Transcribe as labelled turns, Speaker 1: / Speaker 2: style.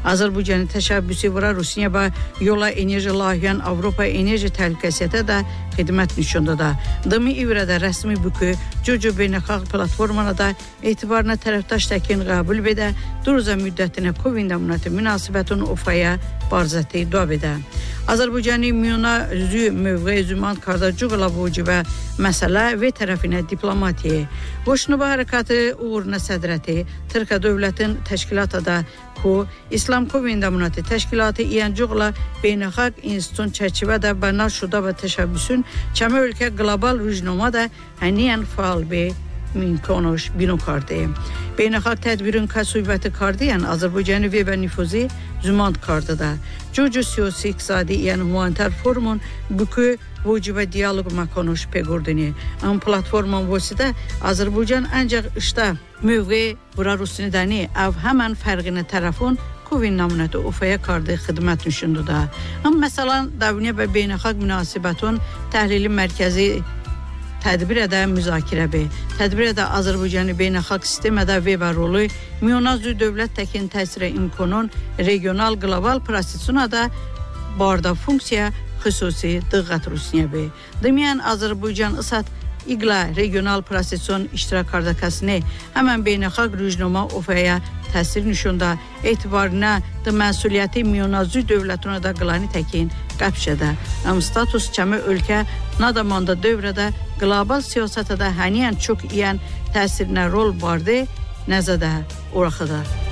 Speaker 1: Azərbaycanın təşəbbüsü vura Rusiya və yola enerji layihən Avropa enerji təhlükəsiyyətə də xidmət nişanında. Dimi ivrədə rəsmi bükü Cucu beynəlxalq platformana da etibarına tərəfdaş təkin qəbul edə, duruza müddətinə COVID-19 münasibətin ufaya barzəti dua edə. Azərbaycanın müyuna zü mövqe zümant kardacuğla vücubə məsələ və tərəfinə diplomatiyə. Qoşnuba hərəkatı uğruna sədrəti, Türkiyə dövlətin təşkilatı da ku İslam COVID-19 təşkilatı iyancuqla beynəlxalq institutun çərçivədə bəna şuda və təşəbbüsün çəmə ölkə qlobal rüjnoma da həniyən faal və minkonoş binu kardı. Beynəlxalq tədbirin kəsubəti kardiyan Azərbaycanı və nüfuzi zümant kardı da. Cucu siyasi iqtisadi yəni humanitar forumun bükü vücubə diyalog məkonoş pegordini. Am platforman vəsidə Azərbaycan ancaq işdə mövqe bura Rusinidəni av həmən fərqinə tərəfun COVID-19 ufaya kardı xidmət nüşündüdə. Am məsələn davniyə və beynəlxalq münasibətun təhlili mərkəzi tədbir edə müzakirə bə. Tədbir edə Azərbaycanı beynəlxalq sistemdə və rolu müyonazü dövlət təkin təsirə imkanın regional qlobal prosesuna da barda funksiya xüsusi diqqət Rusiya bə. Deməyən Azərbaycan ısat İqla regional prosesun iştirak kardakasını həmən beynəlxalq rüjnoma ufaya təsir nüşunda etibarına da məsuliyyəti müyonazü dövlətinə da qılani təkin qəpşədə. Am status çəmə ölkə nadamanda dövrədə qlobal siyasətə də həniyən çox iyən təsirinə rol vardı, nəzədə oraxıda.